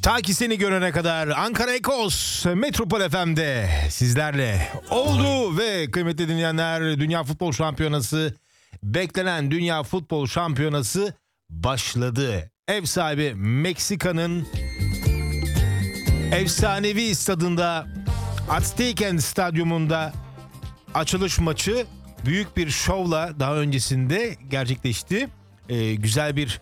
Ta ki seni görene kadar Ankara Ekos Metropol FM'de sizlerle oldu ve kıymetli dinleyenler, Dünya Futbol Şampiyonası, beklenen Dünya Futbol Şampiyonası başladı. Ev sahibi Meksika'nın efsanevi stadında, Azteca Stadyumunda açılış maçı büyük bir şovla daha öncesinde gerçekleşti. Güzel bir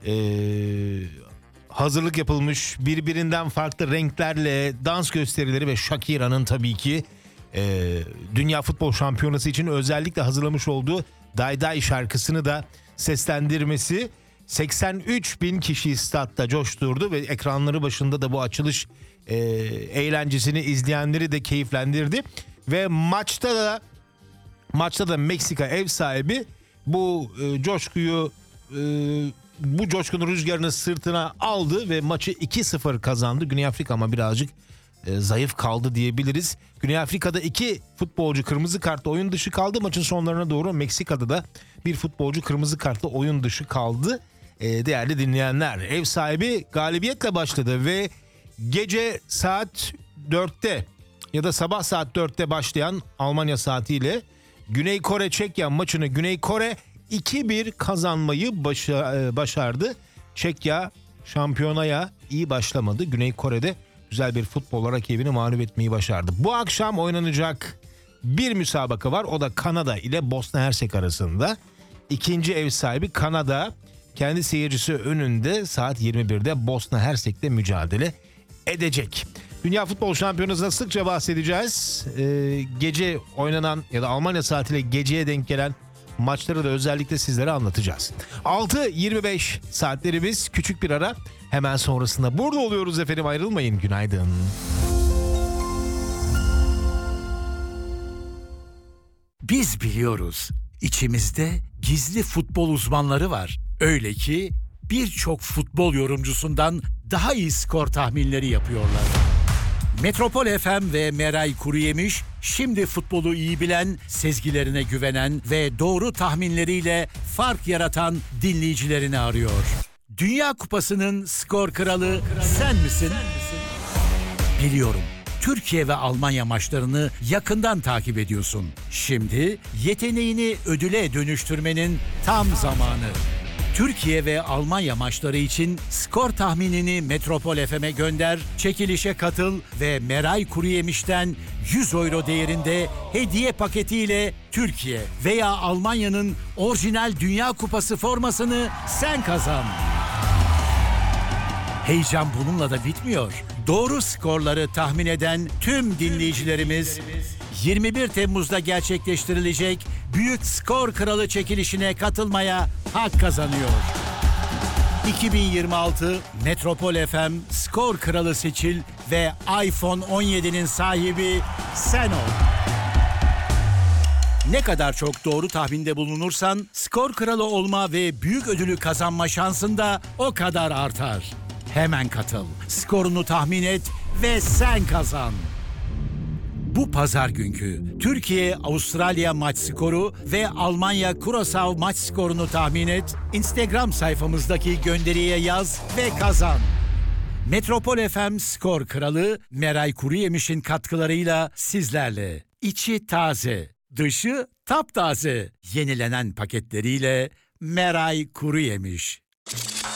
hazırlık yapılmış, birbirinden farklı renklerle dans gösterileri ve Shakira'nın tabii ki Dünya Futbol Şampiyonası için özellikle hazırlamış olduğu Day Day şarkısını da seslendirmesi 83 bin kişiyi statta coşturdu ve ekranları başında da bu açılış eğlencesini izleyenleri de keyiflendirdi. Ve maçta da Meksika ev sahibi bu coşkuyu, bu coşkunun rüzgarını sırtına aldı ve maçı 2-0 kazandı. Güney Afrika ama birazcık zayıf kaldı diyebiliriz. Güney Afrika'da 2 futbolcu kırmızı kartla oyun dışı kaldı. Maçın sonlarına doğru Meksika'da da bir futbolcu kırmızı kartla oyun dışı kaldı. Değerli dinleyenler, ev sahibi galibiyetle başladı ve gece saat 4'te ya da sabah saat 4'te başlayan Almanya saatiyle Güney Kore Çekya maçını Güney Kore 2-1 kazanmayı başardı. Çekya şampiyonaya iyi başlamadı. Güney Kore'de güzel bir futbol rakibini mağlup etmeyi başardı. Bu akşam oynanacak bir müsabaka var. O da Kanada ile Bosna Hersek arasında. İkinci ev sahibi Kanada kendi seyircisi önünde saat 21'de Bosna Hersek'le mücadele edecek. Dünya Futbol Şampiyonası'nda sıkça bahsedeceğiz. Gece oynanan ya da Almanya saatiyle geceye denk gelen maçları da özellikle sizlere anlatacağız. 6.25 saatlerimiz, küçük bir ara. Hemen sonrasında burada oluyoruz efendim, ayrılmayın. Günaydın. Biz biliyoruz, içimizde gizli futbol uzmanları var. Öyle ki birçok futbol yorumcusundan daha iyi skor tahminleri yapıyorlar. Metropol FM ve Meray Kuruyemiş şimdi futbolu iyi bilen, sezgilerine güvenen ve doğru tahminleriyle fark yaratan dinleyicilerini arıyor. Dünya Kupası'nın skor kralı sen misin? Biliyorum. Türkiye ve Almanya maçlarını yakından takip ediyorsun. Şimdi yeteneğini ödüle dönüştürmenin tam zamanı. Türkiye ve Almanya maçları için skor tahminini Metropol FM'e gönder, çekilişe katıl ve Meray Kuruyemiş'ten 100 euro değerinde hediye paketiyle Türkiye veya Almanya'nın orijinal Dünya Kupası formasını sen kazan. Heyecan bununla da bitmiyor. Doğru skorları tahmin eden tüm dinleyicilerimiz 21 Temmuz'da gerçekleştirilecek Büyük Skor Kralı çekilişine katılmaya hak kazanıyor. 2026 Metropol FM Skor Kralı seçil ve iPhone 17'nin sahibi sen ol. Ne kadar çok doğru tahminde bulunursan skor kralı olma ve büyük ödülü kazanma şansın da o kadar artar. Hemen katıl, skorunu tahmin et ve sen kazan. Bu pazar günkü Türkiye-Avustralya maç skoru ve Almanya-Curaçao maç skorunu tahmin et, Instagram sayfamızdaki gönderiye yaz ve kazan. Metropol FM Skor Kralı Meray Kuruyemiş'in katkılarıyla sizlerle. İçi taze, dışı taptaze. Yenilenen paketleriyle Meray Kuruyemiş.